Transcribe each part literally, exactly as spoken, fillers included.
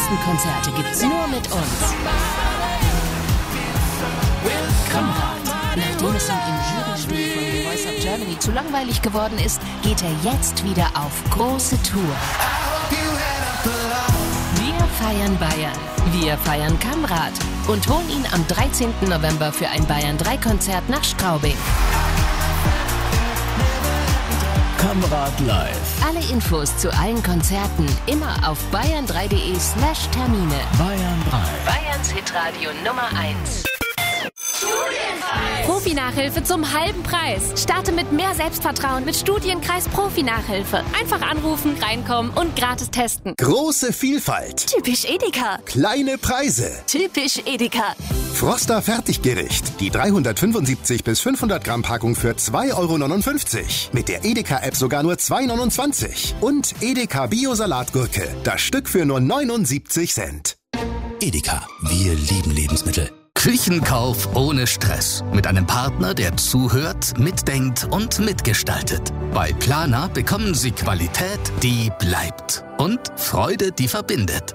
besten Konzerte gibt's nur mit uns. Konrad, nachdem es ihm im Juryspiel von The Voice of Germany zu langweilig geworden ist, geht er jetzt wieder auf große Tour. Wir feiern Bayern. Wir feiern Kamrad und holen ihn am dreizehnten November für ein Bayern drei Konzert nach Straubing. Kamrad live. Alle Infos zu allen Konzerten immer auf bayern drei punkt de slash Termine. Bayern drei. Bayerns Hitradio Nummer eins. Profi-Nachhilfe zum halben Preis. Starte mit mehr Selbstvertrauen mit Studienkreis Profi-Nachhilfe. Einfach anrufen, reinkommen und gratis testen. Große Vielfalt. Typisch Edeka. Kleine Preise. Typisch Edeka. Froster Fertiggericht. Die dreihundertfünfundsiebzig bis fünfhundert Gramm Packung für zwei Euro neunundfünfzig. Mit der Edeka-App sogar nur zwei Euro neunundzwanzig. Und Edeka Bio-Salatgurke. Das Stück für nur neunundsiebzig Cent. Edeka. Wir lieben Lebensmittel. Küchenkauf ohne Stress. Mit einem Partner, der zuhört, mitdenkt und mitgestaltet. Bei Planer bekommen Sie Qualität, die bleibt. Und Freude, die verbindet.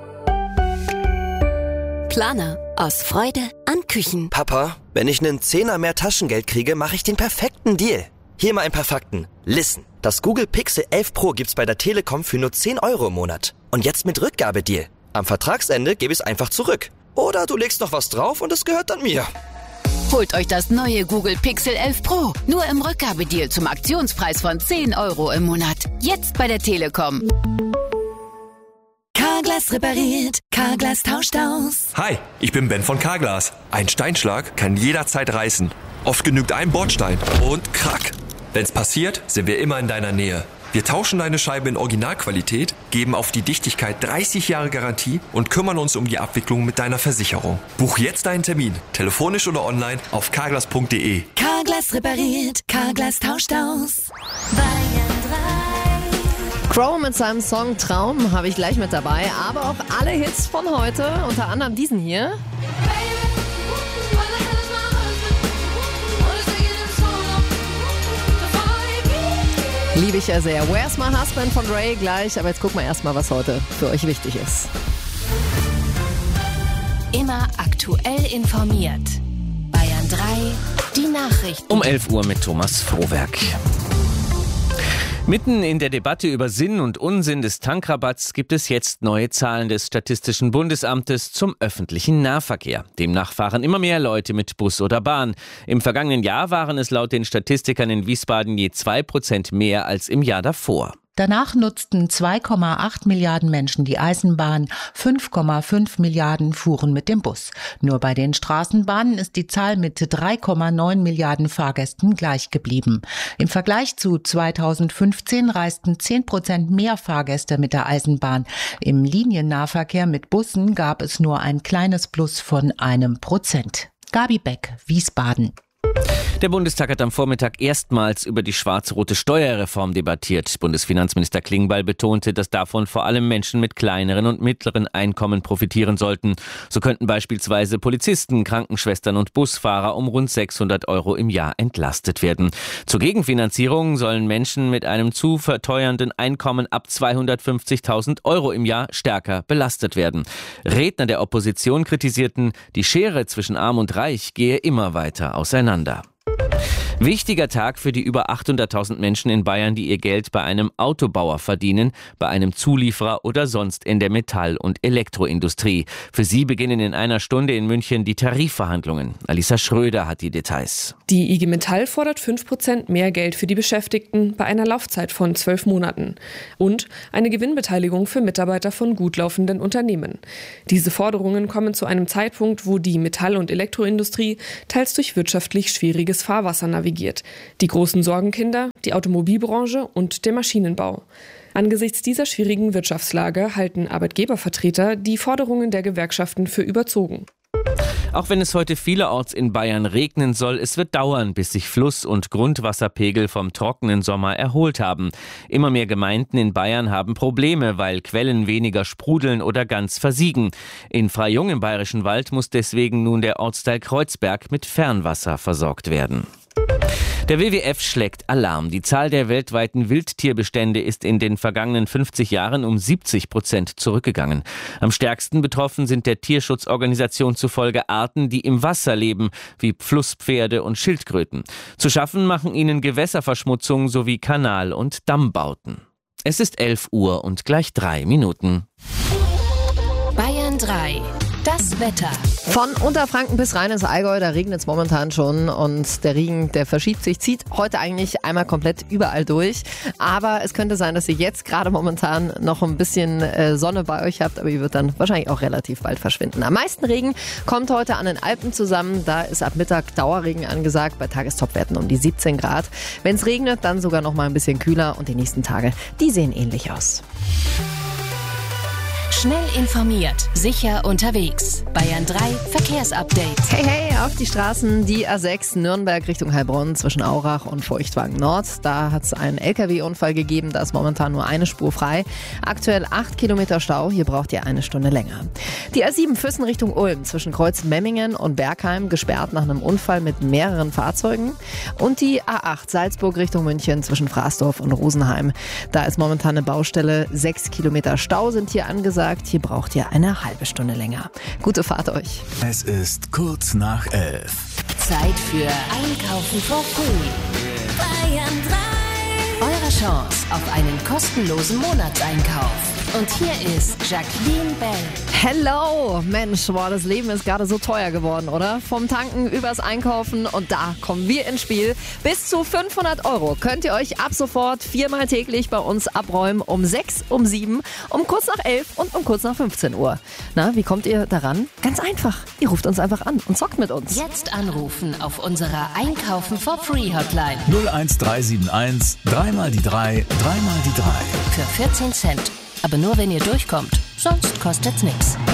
Planer. Aus Freude an Küchen. Papa, wenn ich einen Zehner mehr Taschengeld kriege, mache ich den perfekten Deal. Hier mal ein paar Fakten. Listen. Das Google Pixel elf Pro gibt's bei der Telekom für nur zehn Euro im Monat. Und jetzt mit Rückgabedeal. Am Vertragsende gebe ich es einfach zurück. Oder du legst noch was drauf und es gehört dann mir. Holt euch das neue Google Pixel elf Pro. Nur im Rückgabedeal zum Aktionspreis von zehn Euro im Monat. Jetzt bei der Telekom. Carglass repariert. Carglass tauscht aus. Hi, ich bin Ben von Carglass. Ein Steinschlag kann jederzeit reißen. Oft genügt ein Bordstein und krack. Wenn's passiert, sind wir immer in deiner Nähe. Wir tauschen deine Scheibe in Originalqualität, geben auf die Dichtigkeit dreißig Jahre Garantie und kümmern uns um die Abwicklung mit deiner Versicherung. Buch jetzt deinen Termin, telefonisch oder online auf carglass punkt de. Carglass repariert. Carglass tauscht aus. Bayern drei. Crow mit seinem Song Traum habe ich gleich mit dabei, aber auch alle Hits von heute, unter anderem diesen hier. Liebe ich ja sehr. Where's My Husband von Ray gleich, aber jetzt gucken wir erstmal, was heute für euch wichtig ist. Immer aktuell informiert. Bayern drei, die Nachrichten. Um elf Uhr mit Thomas Frohwerk. Mitten in der Debatte über Sinn und Unsinn des Tankrabatts gibt es jetzt neue Zahlen des Statistischen Bundesamtes zum öffentlichen Nahverkehr. Demnach fahren immer mehr Leute mit Bus oder Bahn. Im vergangenen Jahr waren es laut den Statistikern in Wiesbaden je zwei Prozent mehr als im Jahr davor. Danach nutzten zwei Komma acht Milliarden Menschen die Eisenbahn, fünf Komma fünf Milliarden fuhren mit dem Bus. Nur bei den Straßenbahnen ist die Zahl mit drei Komma neun Milliarden Fahrgästen gleich geblieben. Im Vergleich zu zweitausendfünfzehn reisten zehn Prozent mehr Fahrgäste mit der Eisenbahn. Im Liniennahverkehr mit Bussen gab es nur ein kleines Plus von einem Prozent. Gabi Beck, Wiesbaden. Der Bundestag hat am Vormittag erstmals über die schwarz-rote Steuerreform debattiert. Bundesfinanzminister Klingbeil betonte, dass davon vor allem Menschen mit kleineren und mittleren Einkommen profitieren sollten. So könnten beispielsweise Polizisten, Krankenschwestern und Busfahrer um rund sechshundert Euro im Jahr entlastet werden. Zur Gegenfinanzierung sollen Menschen mit einem zu verteuernden Einkommen ab zweihundertfünfzigtausend Euro im Jahr stärker belastet werden. Redner der Opposition kritisierten, die Schere zwischen Arm und Reich gehe immer weiter auseinander. Wichtiger Tag für die über achthunderttausend Menschen in Bayern, die ihr Geld bei einem Autobauer verdienen, bei einem Zulieferer oder sonst in der Metall- und Elektroindustrie. Für sie beginnen in einer Stunde in München die Tarifverhandlungen. Alisa Schröder hat die Details. Die I G Metall fordert fünf Prozent mehr Geld für die Beschäftigten bei einer Laufzeit von zwölf Monaten und eine Gewinnbeteiligung für Mitarbeiter von gut laufenden Unternehmen. Diese Forderungen kommen zu einem Zeitpunkt, wo die Metall- und Elektroindustrie teils durch wirtschaftlich schwieriges Fahrwasser navigiert. Die großen Sorgenkinder, die Automobilbranche und der Maschinenbau. Angesichts dieser schwierigen Wirtschaftslage halten Arbeitgebervertreter die Forderungen der Gewerkschaften für überzogen. Auch wenn es heute vielerorts in Bayern regnen soll, es wird dauern, bis sich Fluss- und Grundwasserpegel vom trockenen Sommer erholt haben. Immer mehr Gemeinden in Bayern haben Probleme, weil Quellen weniger sprudeln oder ganz versiegen. In Freyung im Bayerischen Wald muss deswegen nun der Ortsteil Kreuzberg mit Fernwasser versorgt werden. Der W W F schlägt Alarm. Die Zahl der weltweiten Wildtierbestände ist in den vergangenen fünfzig Jahren um siebzig Prozent zurückgegangen. Am stärksten betroffen sind der Tierschutzorganisation zufolge Arten, die im Wasser leben, wie Flusspferde und Schildkröten. Zu schaffen machen ihnen Gewässerverschmutzung sowie Kanal- und Dammbauten. Es ist elf Uhr und gleich drei Minuten. Bayern drei. Das Wetter. Von Unterfranken bis rein ins Allgäu, da regnet es momentan schon und der Regen, der verschiebt sich, zieht heute eigentlich einmal komplett überall durch. Aber es könnte sein, dass ihr jetzt gerade momentan noch ein bisschen äh, Sonne bei euch habt, aber die wird dann wahrscheinlich auch relativ bald verschwinden. Am meisten Regen kommt heute an den Alpen zusammen. Da ist ab Mittag Dauerregen angesagt, bei Tagestopwerten um die siebzehn Grad. Wenn es regnet, dann sogar noch mal ein bisschen kühler und die nächsten Tage, die sehen ähnlich aus. Schnell informiert, sicher unterwegs. Bayern drei Verkehrsupdate. Hey, hey, auf die Straßen, die A sechs Nürnberg Richtung Heilbronn zwischen Aurach und Feuchtwagen Nord. Da hat es einen L K W-Unfall gegeben, da ist momentan nur eine Spur frei. Aktuell acht Kilometer Stau, hier braucht ihr eine Stunde länger. Die A sieben Füssen Richtung Ulm zwischen Kreuz Memmingen und Bergheim gesperrt nach einem Unfall mit mehreren Fahrzeugen. Und die A acht Salzburg Richtung München zwischen Fraßdorf und Rosenheim. Da ist momentan eine Baustelle, sechs Kilometer Stau sind hier angesagt. Hier braucht ihr eine halbe Stunde länger. Gute Fahrt euch. Es ist kurz nach elf. Zeit für Einkaufen for free. Bayern drei. Eure Chance auf einen kostenlosen Monatseinkauf. Und hier ist Jacqueline Bell. Hello! Mensch, boah, das Leben ist gerade so teuer geworden, oder? Vom Tanken übers Einkaufen und da kommen wir ins Spiel. Bis zu fünfhundert Euro könnt ihr euch ab sofort viermal täglich bei uns abräumen. Um sechs, um sieben, um kurz nach elf und um kurz nach fünfzehn Uhr. Na, wie kommt ihr daran? Ganz einfach. Ihr ruft uns einfach an und zockt mit uns. Jetzt anrufen auf unserer Einkaufen for free Hotline. null eins drei sieben eins, dreimal die drei, dreimal die drei. Für vierzehn Cent. Aber nur wenn ihr durchkommt. Sonst kostet's nix.